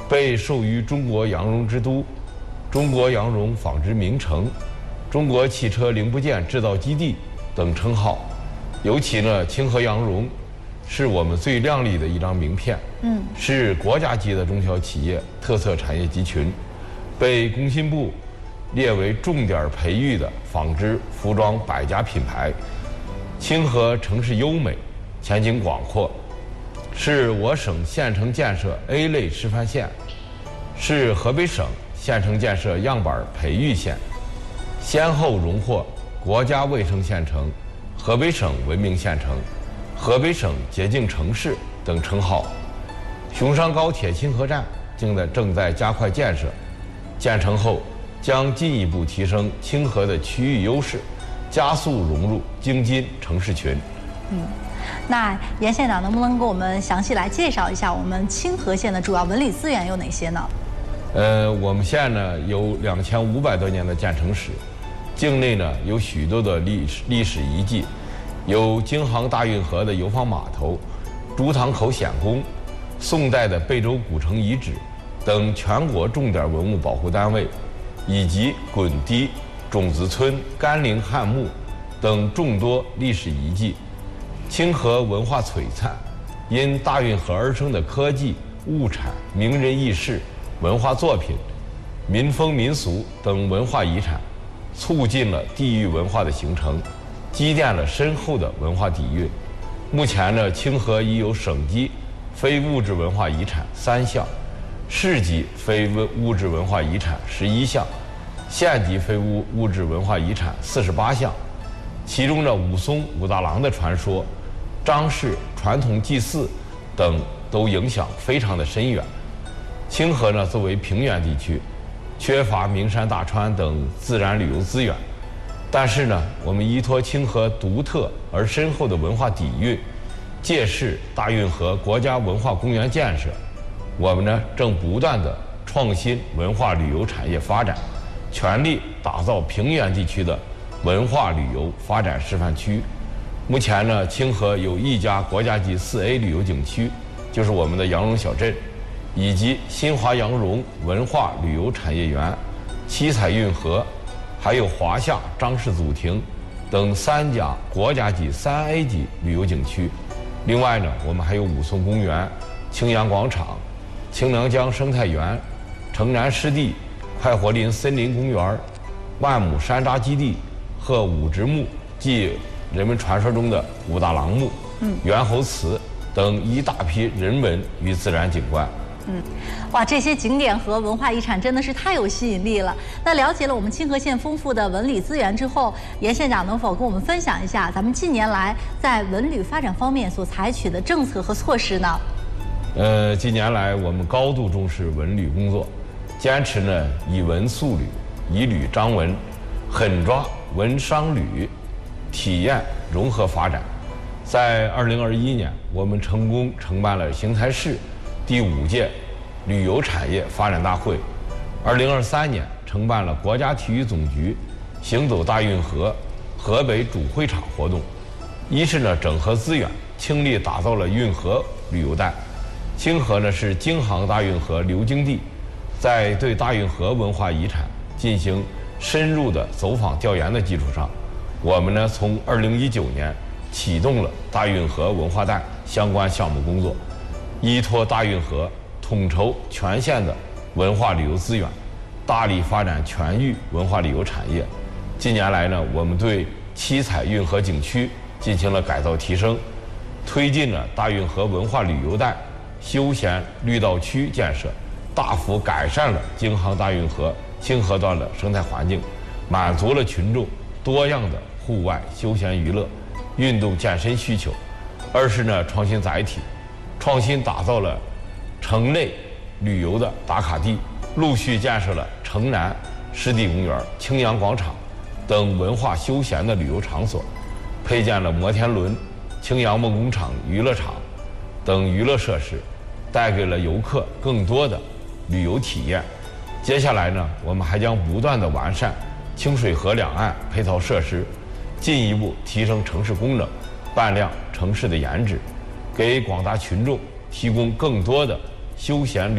被授予中国羊绒之都、中国羊绒纺织名城、中国汽车零部件制造基地等称号。尤其呢，清河羊绒是我们最亮丽的一张名片，是国家级的中小企业特色产业集群，被工信部列为重点培育的纺织服装百家品牌。清河城市优美，前景广阔，是我省县城建设 A 类示范县，是河北省县城建设样板培育县，先后荣获国家卫生县城、河北省文明县城、河北省洁净城市等称号。熊山高铁清河站正在加快建设，建成后将进一步提升清河的区域优势，加速融入京津城市群。 那严县长能不能给我们详细来介绍一下我们清河县的主要文旅资源有哪些呢？ 我们县呢有2500多年的建城史，境内呢有许多的历史遗迹，有京杭大运河的油坊码头、朱塘口显宫、宋代的贝州古城遗址等全国重点文物保护单位，以及滚堤、种子村、甘陵汉墓等众多历史遗迹。清河文化璀璨，因大运河而生的科技、物产、名人轶事、文化作品、民风民俗等文化遗产，促进了地域文化的形成，积淀了深厚的文化底蕴。目前呢，清河已有省级非物质文化遗产3项，市级非物质文化遗产11项，县级非物质文化遗产48项。其中的武松、武大郎的传说、张氏传统祭祀等都影响非常的深远。清河呢，作为平原地区，缺乏名山大川等自然旅游资源，但是呢，我们依托清河独特而深厚的文化底蕴，借势大运河国家文化公园建设，我们呢正不断的创新文化旅游产业发展，全力打造平原地区的文化旅游发展示范区。目前呢，清河有1家国家级4A 旅游景区，就是我们的羊绒小镇，以及新华羊绒文化旅游产业园、七彩运河，还有华夏张氏祖庭等3家国家级3A 级旅游景区。另外呢，我们还有武松公园、青阳广场、清凉江生态园、城南湿地、快活林森林公园、万亩山楂基地和武直墓，即人们传说中的武大郎墓、猿猴祠等一大批人文与自然景观。 哇，这些景点和文化遗产真的是太有吸引力了。那了解了我们清河县丰富的文旅资源之后，严县长能否跟我们分享一下咱们近年来在文旅发展方面所采取的政策和措施呢？ 近年来我们高度重视文旅工作，坚持呢以文塑旅、以旅彰文，狠抓文商旅体验融合发展。在2021年，我们成功承办了邢台市第5届旅游产业发展大会，2023年承办了国家体育总局行走大运河河北主会场活动。一是呢整合资源，倾力打造了运河旅游带。清河呢是京杭大运河流经地，在对大运河文化遗产进行深入的走访调研的基础上，我们呢从2019年启动了大运河文化带相关项目工作，依托大运河统筹全县的文化旅游资源，大力发展全域文化旅游产业。近年来呢，我们对七彩运河景区进行了改造提升，推进了大运河文化旅游带休闲绿道区建设，大幅改善了京杭大运河清河段的生态环境，满足了群众多样的户外休闲娱乐、运动健身需求。二是呢，创新载体，创新打造了城内旅游的打卡地，陆续建设了城南湿地公园、青阳广场等文化休闲的旅游场所，配建了摩天轮、青阳梦工厂娱乐场等娱乐设施，带给了游客更多的旅游体验。接下来呢，我们还将不断地完善清水河两岸配套设施，进一步提升城市功能，扮亮城市的颜值，给广大群众提供更多的休闲